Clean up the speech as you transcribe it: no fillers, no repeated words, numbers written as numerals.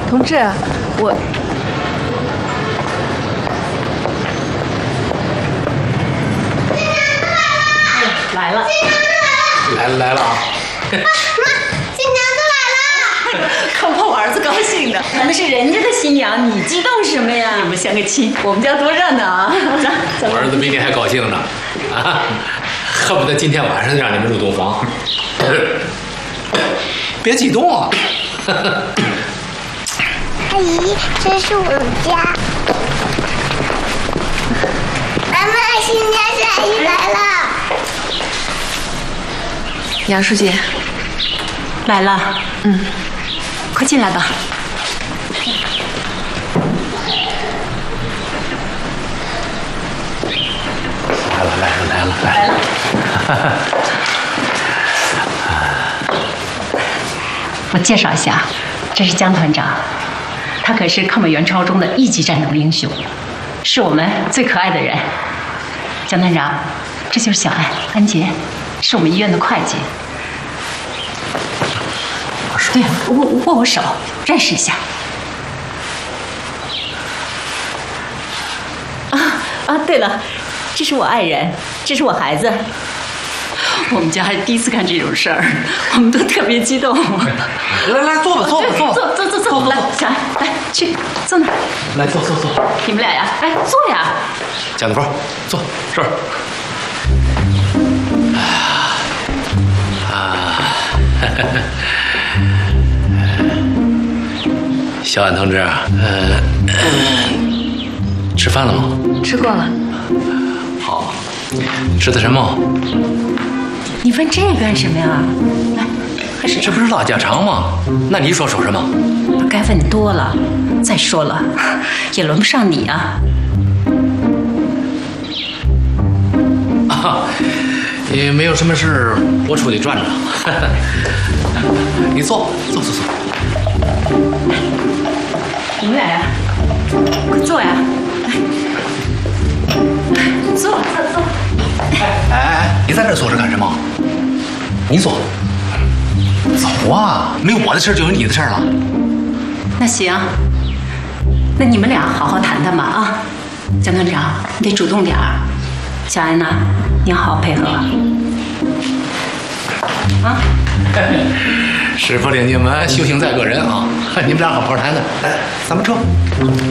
同志，我来了， 来了啊！ 新娘子来了！ 看我儿子高兴的，那是人家的新娘，你激动什么呀？你们相个亲，我们家多热闹啊！走， 我儿子比你还高兴呢，啊，恨不得今天晚上就让你们入洞房。别激动啊！ 阿姨，这是我们家。妈妈，新娘子阿姨来了。 杨书记， 来了，快进来吧。 来了！ 我介绍一下，这是江团长，他可是抗美援朝中的一级战斗英雄，是我们最可爱的人。江团长，这就是小安杰，是我们医院的会计。对，握我手，认识一下。对了，这是我爱人，这是我孩子。我们家还第一次干这种事儿，我们都特别激动。 来，坐吧， 坐，来，小安，来去坐那儿。 来坐。 你们俩呀，哎，坐呀。 蒋福，坐这儿。小安同志，吃饭了吗？ 吃过了。 好，吃的什么？ 你问这干什么呀？来，喝水。 这不是拉家常吗？那你说什么？ 该问多了。再说了，也轮不上你啊。 也没有什么事，我出去转转。你坐。 你们俩呀，快坐呀！坐。 哎，你在这坐着干什么？你坐。走啊！没有我的事就有你的事了。 那行，那你们俩好好谈谈吧啊！江团长，你得主动点儿。小安呐，你要好好配合啊！ 师傅领进门，修行在个人啊！你们俩好好谈谈。来，咱们撤。